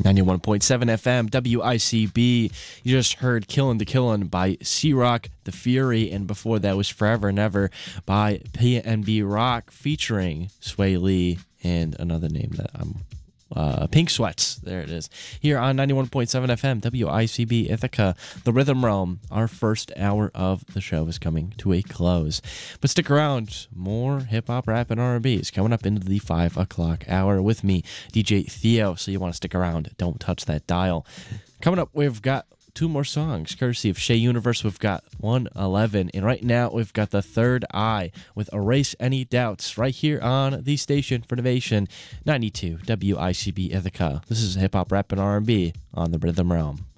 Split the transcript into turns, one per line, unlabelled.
91.7 FM, WICB. You just heard Killin' to Killin' by C-Rock, The Fury, and before that was Forever and Ever by PNB Rock featuring Sway Lee and another name that I'm... Pink Sweats. There it is. Here on 91.7 FM, WICB Ithaca, The Rhythm Realm. Our first hour of the show is coming to a close. But stick around. More hip-hop, rap, and R&B is coming up into the 5 o'clock hour with me, DJ Theo. So you want to stick around. Don't touch that dial. Coming up, we've got 2 more songs, courtesy of Shea Universe. We've got 111, and right now we've got The Third Eye with Erase Any Doubts right here on the station for Innovation 92 WICB Ithaca. This is hip hop, rap, and R&B on the Rhythm Realm.